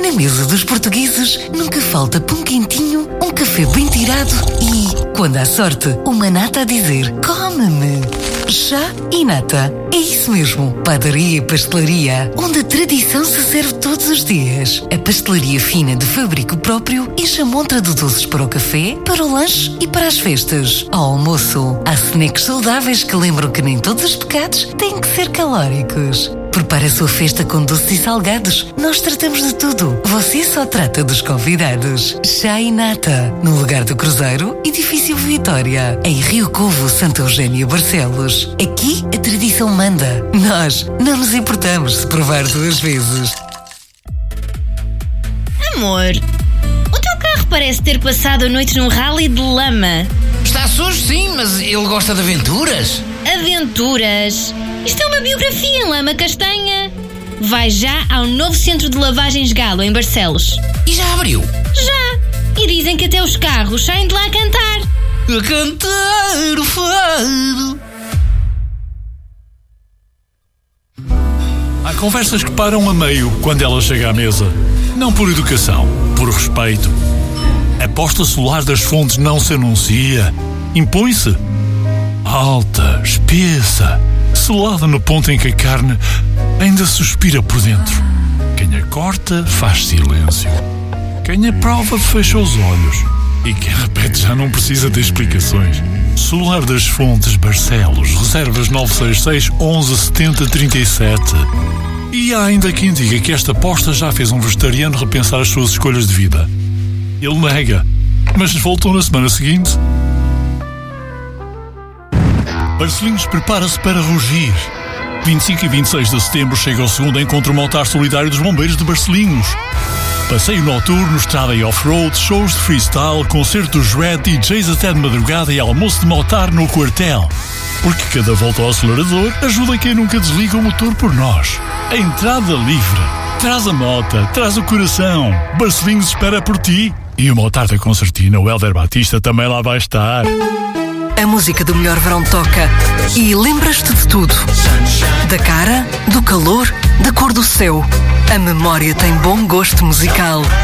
Na mesa dos portugueses nunca falta pão quentinho, um café bem tirado e, quando há sorte, uma nata a dizer come-me. Chá e nata. É isso mesmo. Padaria e pastelaria, onde a tradição se serve todos os dias. A pastelaria fina de fabrico próprio e chamontra de doces para o café, para o lanche e para as festas. Ao almoço, há snacks saudáveis que lembram que nem todos os pecados têm que ser calóricos. Prepare a sua festa com doces e salgados. Nós tratamos de tudo. Você só trata dos convidados. Chá e nata. No lugar do Cruzeiro, Edifício Vitória. Em Rio Covo, Santa Eugénia, Barcelos. Aqui, a tradição manda. Nós não nos importamos se provar 2 vezes. Amor, o teu carro parece ter passado a noite num rally de lama. Está sujo, sim, mas ele gosta de aventuras. Aventuras? Isto é uma biografia em lama castanha. Vai já ao novo centro de lavagens Galo, em Barcelos. E já abriu? Já! E dizem que até os carros saem de lá a cantar. A cantar o fado. Há conversas que param a meio quando ela chega à mesa. Não por educação, por respeito. A posta solar das fontes não se anuncia. Impõe-se. Alta, espessa, selada no ponto em que a carne ainda suspira por dentro. Quem a corta faz silêncio. Quem a prova fecha os olhos. E quem repete já não precisa de explicações. Solar das Fontes, Barcelos, reservas 966 11 70 37. E há ainda quem diga que esta aposta já fez um vegetariano repensar as suas escolhas de vida. Ele nega, mas voltou na semana seguinte. Barcelinhos prepara-se para rugir. 25 e 26 de setembro chega o segundo encontro Motar Solidário dos Bombeiros de Barcelinhos. Passeio noturno, estrada e off-road, shows de freestyle, concertos red, DJs até de madrugada e almoço de motar no quartel. Porque cada volta ao acelerador ajuda quem nunca desliga o motor por nós. A entrada livre. Traz a nota, traz o coração. Barcelinhos espera por ti. E o motar da concertina, o Helder Batista, também lá vai estar. A música do melhor verão toca e lembras-te de tudo. Da cara, do calor, da cor do céu. A memória tem bom gosto musical.